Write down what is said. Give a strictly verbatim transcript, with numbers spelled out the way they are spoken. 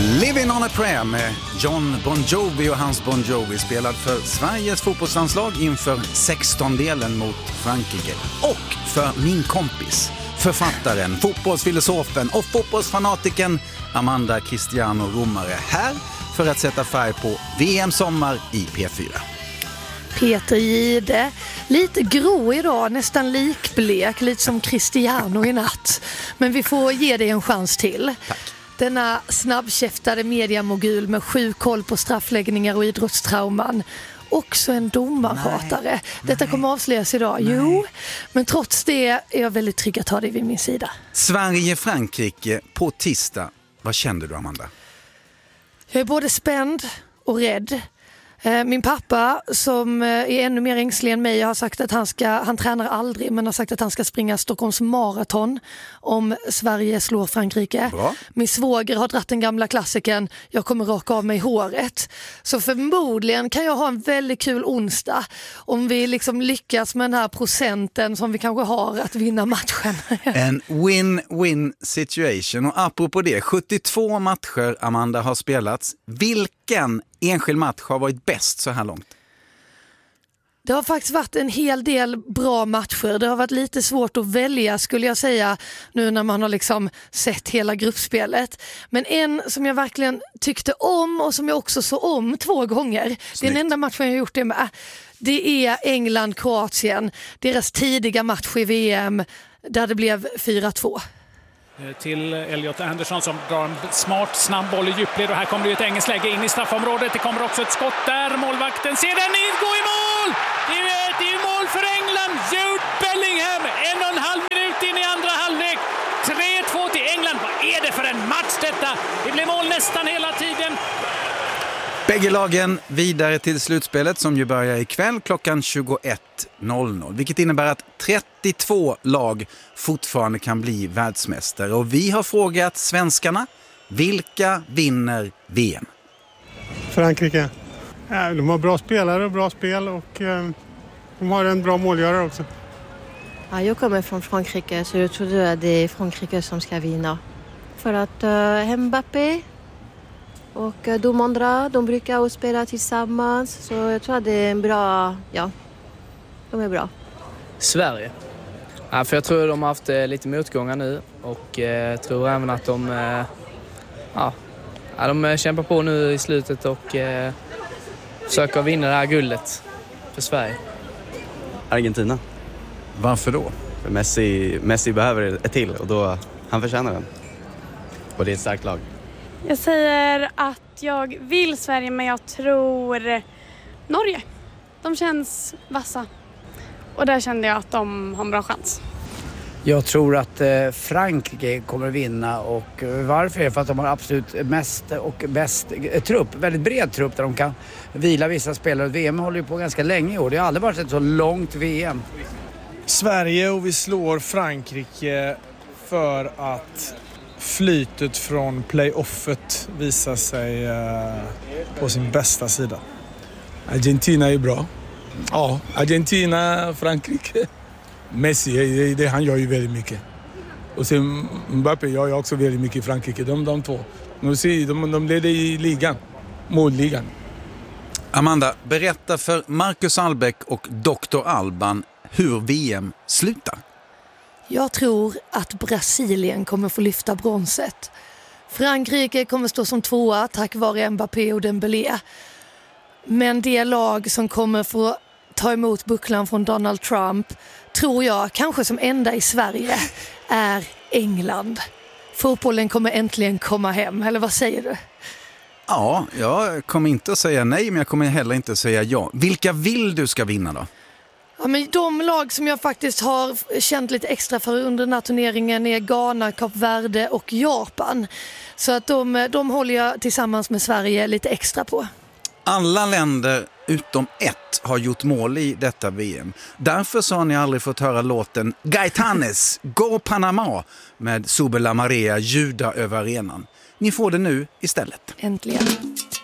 Living on a prayer med John Bon Jovi och hans Bon Jovi spelad för Sveriges fotbollslandslag inför sextondelen mot Frankrike. Och för min kompis, författaren, fotbollsfilosofen och fotbollsfanatiken Amanda Cristiano Romare här för att sätta färg på V M-sommar i P fyra. Peter Gide, lite grå idag, nästan likblek, lite som Cristiano i natt. Men vi får ge dig en chans till. Tack. Denna snabbkäftade mediamogul med sju koll på straffläggningar och idrottstrauman. Också en domarhatare. Nej, Detta nej, kommer avslöjas idag. Nej. Jo, men trots det är jag väldigt trygg att ha dig vid min sida. Sverige-Frankrike på tisdag. Vad kände du, Amanda? Jag är både spänd och rädd. Min pappa, som är ännu mer ängslig än mig, har sagt att han ska, han tränar aldrig, men har sagt att han ska springa Stockholms maraton om Sverige slår Frankrike. Bra. Min svåger har dratt den gamla klassiken, jag kommer raka av mig håret. Så förmodligen kan jag ha en väldigt kul onsdag om vi liksom lyckas med den här procenten som vi kanske har att vinna matchen. En win-win situation. Och apropå det, sjuttiotvå matcher, Amanda, har spelats. Vilken enskild match har varit bäst så här långt? Det har faktiskt varit en hel del bra matcher. Det har varit lite svårt att välja, skulle jag säga, nu när man har liksom sett hela gruppspelet. Men en som jag verkligen tyckte om och som jag också såg om två gånger. Snyggt. Det är den enda matchen jag har gjort det med. Det är England-Kroatien. Deras tidiga match i V M där det blev fyra två. Till Elliot Anderson som drar en smart, snabb boll i djupled, och här kommer det ett engelskt läge in i straffområdet. Det kommer också ett skott där, målvakten ser den in, gå i mål! Det är ju, det är ju mål för England, Jude Bellingham, en och en halv minut in i andra halvlek. tre två till England, vad är det för en match detta? Det blir mål nästan hela tiden. Bägge lagen vidare till slutspelet som ju börjar ikväll klockan tjugoett noll noll. Vilket innebär att trettiotvå lag fortfarande kan bli världsmästare. Och vi har frågat svenskarna, vilka vinner V M? Frankrike. Ja, de har bra spelare och bra spel, och eh, de har en bra målgörare också. Ja, jag kommer från Frankrike, så jag tror att det är Frankrike som ska vinna. För att uh, Mbappé och de andra, de brukar spela tillsammans. Så jag tror att det är en bra, ja, de är bra. Sverige. Ja, för jag tror att de har haft eh, lite motgångar nu. Och eh, tror även att de, eh, ja, ja, de kämpar på nu i slutet och eh, försöker vinna det här guldet för Sverige. Argentina. Varför då? För Messi, Messi behöver ett till, och då han förtjänar den. Och det är ett starkt lag. Jag säger att jag vill Sverige, men jag tror Norge. De känns vassa. Och där kände jag att de har en bra chans. Jag tror att eh, Frankrike kommer att vinna. Och eh, varför? För att de har absolut mest och bäst eh, trupp. Väldigt bred trupp där de kan vila vissa spelare. V M håller ju på ganska länge i år. Det har aldrig varit ett så långt V M. Sverige, och vi slår Frankrike för att flytet från playoffet visar sig eh, på sin bästa sida. Argentina är bra. Ja, Argentina, Frankrike. Messi, det, det, han gör ju väldigt mycket. Och sen Mbappé gör ju också väldigt mycket i Frankrike. De, de två. Nu ser, de, de leder i ligan. Målligan. Amanda, berätta för Marcus Albeck och doktor Alban hur V M slutar. Jag tror att Brasilien kommer få lyfta bronset. Frankrike kommer stå som tvåa tack vare Mbappé och Dembélé. Men det lag som kommer få ta emot bucklan från Donald Trump, tror jag, kanske som enda i Sverige, är England. Fotbollen kommer äntligen komma hem, eller vad säger du? Ja, jag kommer inte att säga nej, men jag kommer heller inte att säga ja. Vilka vill du ska vinna då? Ja, men de lag som jag faktiskt har känt lite extra för under den här turneringen är Ghana, Kap Verde och Japan. Så att de, de håller jag tillsammans med Sverige lite extra på. Alla länder utom ett har gjort mål i detta V M. Därför så har ni aldrig fått höra låten Gaitanes, Go Panama med Subela Marea ljuda över arenan. Ni får det nu istället. Äntligen.